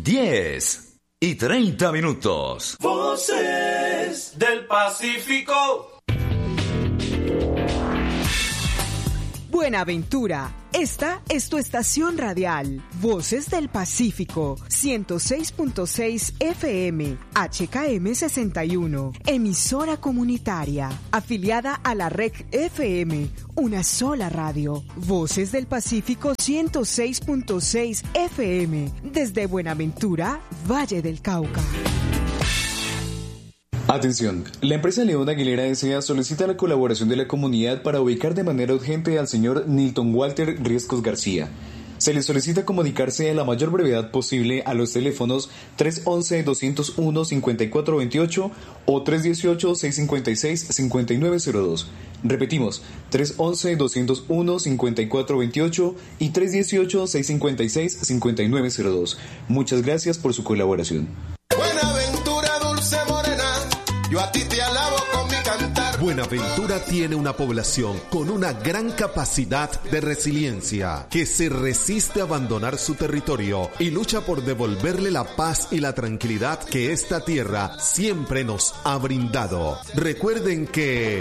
10:30. Voces del Pacífico. Buenaventura, esta es tu estación radial, Voces del Pacífico, 106.6 FM, HKM 61, emisora comunitaria, afiliada a la Red FM, una sola radio, Voces del Pacífico 106.6 FM, desde Buenaventura, Valle del Cauca. Atención, la empresa León Aguilera S.A. solicita la colaboración de la comunidad para ubicar de manera urgente al señor Nilton Walter Riescos García. Se le solicita comunicarse a la mayor brevedad posible a los teléfonos 311-201-5428 o 318-656-5902. Repetimos, 311-201-5428 y 318-656-5902. Muchas gracias por su colaboración. Buenaventura, dulce morena, yo a ti te alabo con mi cantar. Buenaventura tiene una población con una gran capacidad de resiliencia, que se resiste a abandonar su territorio y lucha por devolverle la paz y la tranquilidad que esta tierra siempre nos ha brindado. Recuerden que